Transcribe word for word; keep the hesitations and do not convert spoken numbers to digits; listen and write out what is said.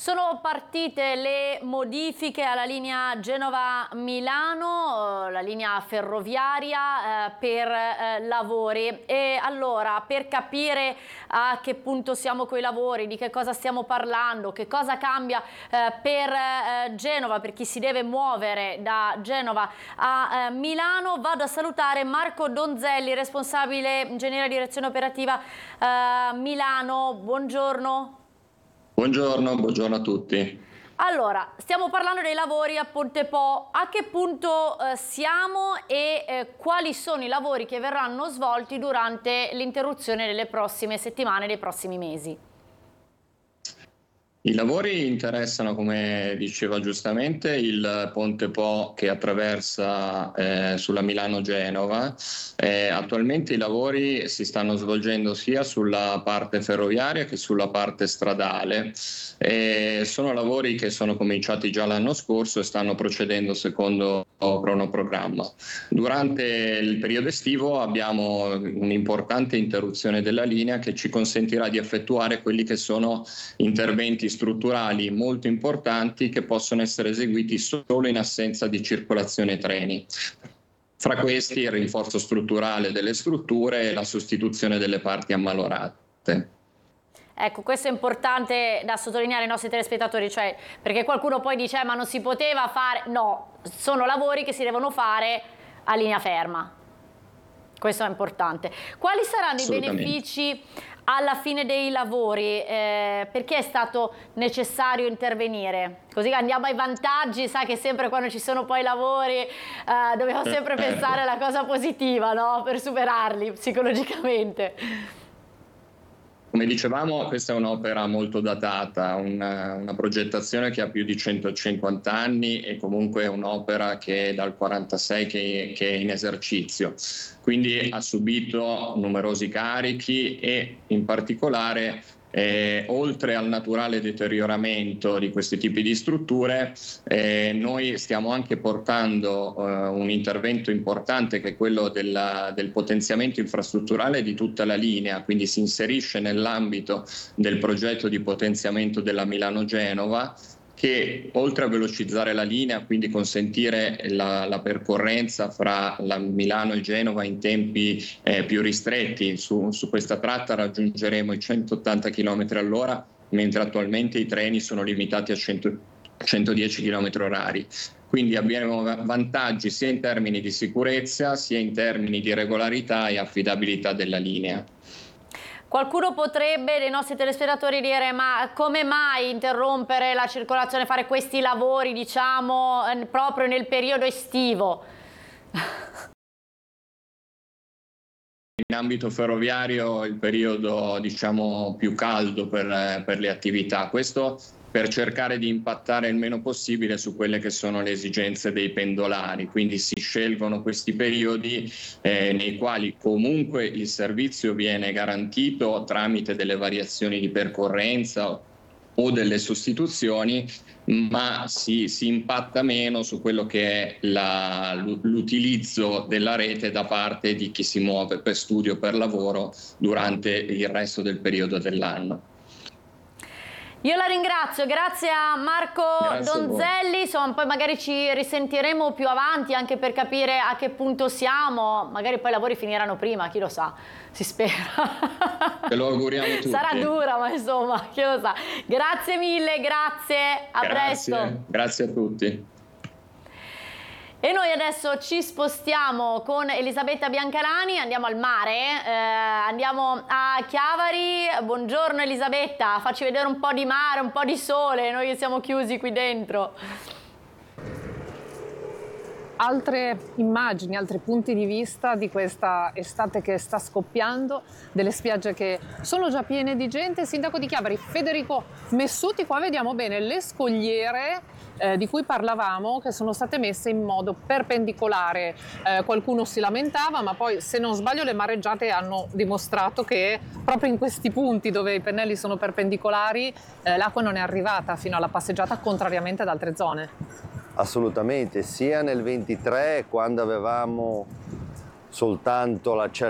Sono partite le modifiche alla linea Genova-Milano, la linea ferroviaria eh, per eh, lavori. E allora, per capire a che punto siamo coi lavori, di che cosa stiamo parlando, che cosa cambia eh, per eh, Genova, per chi si deve muovere da Genova a eh, Milano, vado a salutare Marco Donzelli, responsabile ingegnere direzione operativa eh, Milano. Buongiorno. Buongiorno, buongiorno a tutti. Allora, stiamo parlando dei lavori a Ponte Po. A che punto eh, siamo e eh, quali sono i lavori che verranno svolti durante l'interruzione delle prossime settimane, dei prossimi mesi? I lavori interessano, come diceva giustamente, il Ponte Po che attraversa eh, sulla Milano-Genova. Eh, attualmente i lavori si stanno svolgendo sia sulla parte ferroviaria che sulla parte stradale. Eh, sono lavori che sono cominciati già l'anno scorso e stanno procedendo secondo cronoprogramma. Durante il periodo estivo abbiamo un'importante interruzione della linea che ci consentirà di effettuare quelli che sono interventi strutturali molto importanti che possono essere eseguiti solo in assenza di circolazione treni. Fra questi il rinforzo strutturale delle strutture e la sostituzione delle parti ammalorate. Ecco, questo è importante da sottolineare ai nostri telespettatori, cioè perché qualcuno poi dice eh, ma non si poteva fare, no, sono lavori che si devono fare a linea ferma. Questo è importante. Quali saranno i benefici alla fine dei lavori? Eh, perché è stato necessario intervenire? Così andiamo ai vantaggi, sa che sempre quando ci sono poi lavori eh, dobbiamo sempre pensare alla cosa positiva, no? Per superarli psicologicamente. Come dicevamo, questa è un'opera molto datata, una, una progettazione che ha più di centocinquanta anni e comunque è un'opera che è dal quarantasei che, che è in esercizio. Quindi ha subito numerosi carichi e in particolare Eh, oltre al naturale deterioramento di questi tipi di strutture, eh, noi stiamo anche portando eh, un intervento importante che è quello della, del potenziamento infrastrutturale di tutta la linea, quindi si inserisce nell'ambito del progetto di potenziamento della Milano-Genova, che oltre a velocizzare la linea, quindi consentire la, la percorrenza fra la Milano e Genova in tempi eh, più ristretti, su, su questa tratta raggiungeremo i centottanta chilometri all'ora, mentre attualmente i treni sono limitati a cento, centodieci chilometri orari. Quindi abbiamo vantaggi sia in termini di sicurezza, sia in termini di regolarità e affidabilità della linea. Qualcuno potrebbe, dei nostri telespettatori, dire ma come mai interrompere la circolazione, fare questi lavori, diciamo, proprio nel periodo estivo? In ambito ferroviario il periodo, diciamo, più caldo per, per le attività. Questo per cercare di impattare il meno possibile su quelle che sono le esigenze dei pendolari, quindi si scelgono questi periodi eh, nei quali comunque il servizio viene garantito tramite delle variazioni di percorrenza o delle sostituzioni, ma si, si impatta meno su quello che è l'utilizzo della rete da parte di chi si muove per studio, per lavoro durante il resto del periodo dell'anno. Io la ringrazio, grazie a Marco grazie Donzelli, a insomma poi magari ci risentiremo più avanti anche per capire a che punto siamo, magari poi i lavori finiranno prima, chi lo sa, si spera. Te lo auguriamo tutti. Sarà dura, ma insomma, chi lo sa. Grazie mille, grazie, a grazie, presto. Grazie a tutti. E noi adesso ci spostiamo con Elisabetta Biancalani, andiamo al mare, eh, andiamo a Chiavari. Buongiorno Elisabetta, facci vedere un po' di mare, un po' di sole, noi che siamo chiusi qui dentro. Altre immagini, altri punti di vista di questa estate che sta scoppiando, delle spiagge che sono già piene di gente. Sindaco di Chiavari Federico Messuti, qua vediamo bene le scogliere eh, di cui parlavamo, che sono state messe in modo perpendicolare. Eh, qualcuno si lamentava, ma poi, se non sbaglio, le mareggiate hanno dimostrato che proprio in questi punti dove i pennelli sono perpendicolari eh, l'acqua non è arrivata fino alla passeggiata, contrariamente ad altre zone. Assolutamente, sia nel ventitré, quando avevamo soltanto la